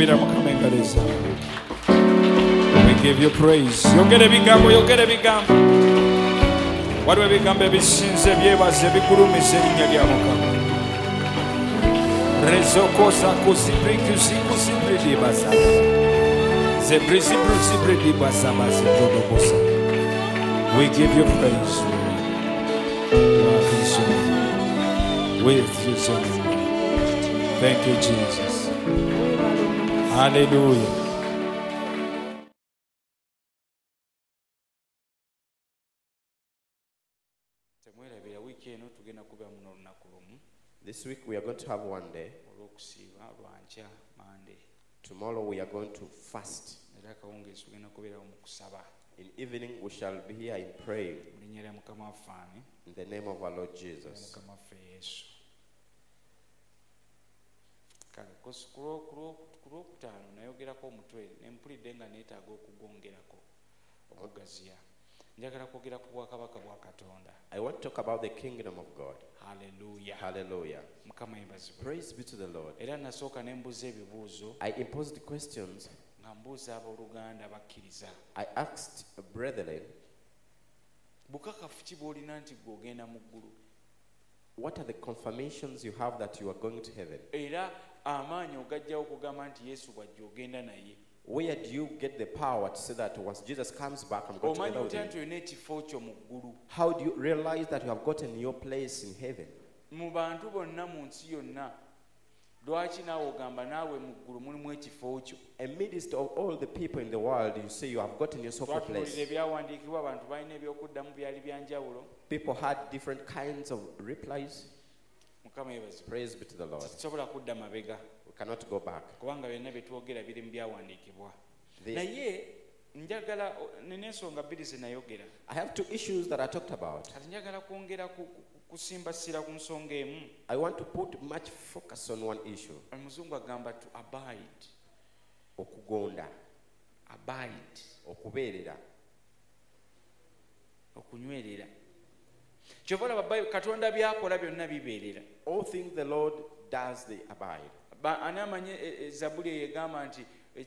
Kubira Mukama engalo zaawe. We give you praise. Yogera ebigambo, yogera ebigambo. Waliwo ebigambo ebisinze ebyebaza ebigulumiza erinnya lya Mukama. Rezokosa kuzibrikuzi kuzibridibaza. Zebrizibridibaza bazidodobosa. We give you praise. With you, son. Thank you, Jesus. Hallelujah. This week we are going to have one day. Tomorrow we are going to fast. In evening we shall be here in praying. In the name of our Lord Jesus. I want to talk about the kingdom of God. Hallelujah. Hallelujah. Praise be to the Lord. I imposed questions. I asked brethren, what are the confirmations you have that you are going to heaven? Where do you get the power to say that once Jesus comes back, I'm going to heaven with him? How do you realize that you have gotten your place in heaven? Amidst of all the people in the world, you say you have gotten yourself a place. People had different kinds of replies. Praise be to the Lord. We cannot go back. I have two issues that I talked about. I want to put much focus on one issue. Okugonda. Abide. Okubeerera. Okunywerera. All things the Lord does, they abide.